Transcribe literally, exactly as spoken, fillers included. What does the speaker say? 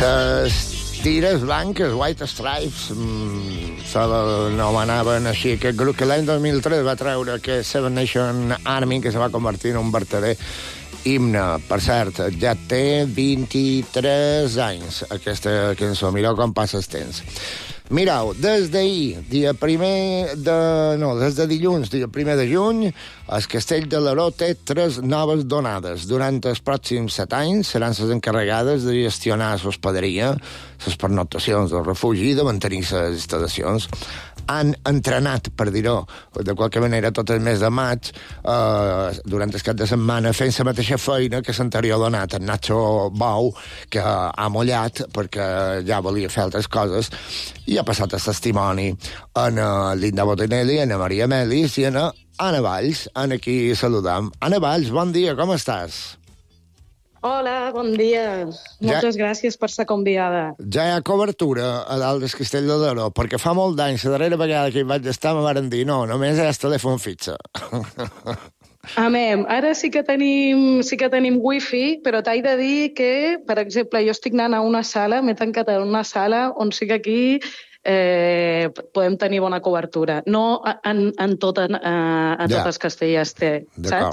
Les tires blanques, White Stripes, mmm, se l'anomenaven així. Aquest grup que l'any dos mil tres va treure aquest Seven Nation Army, que se va convertir en un vertader himne. Per cert, ja té vint-i-tres anys, aquesta cançó. Mireu com passa el temps. Mireu, des d'ahir, dia primer de... No, des de dilluns, dia primer de juny, el Castell de l'Aró té tres noves donades. Durant els pròxims set anys seran les encarregades de gestionar l'hospederia, les pernotacions del refugi i de mantenir les instal·lacions. Han entrenat, per dir-ho, de qualque manera, tot el mes de maig, eh, durant el cap de setmana, fent la mateixa feina que l'anterior donat, en Nacho Bou, que ha mullat perquè ja volia fer altres coses, i ha passat el testimoni en uh, Linda Botinelli, en Maria Melis i en Anna Valls. En aquí saludam. Anna Valls, bon dia, com estàs? Hola, bon dia. Moltes ja, gràcies per ser convidada. Ja hi ha cobertura a dalt del Castell de l'Aró, perquè fa molt d'anys, la darrera vegada que hi vaig estar, me van dir, no, només hi ha el telèfon fixe. Amém, ara sí que tenim sí que tenim wifi, però t'he de dir que, per exemple, jo estic anant a una sala, m'he tancat en una sala on sí que aquí eh, podem tenir bona cobertura. No en, en tot, en, en ja. tot el castell té, saps?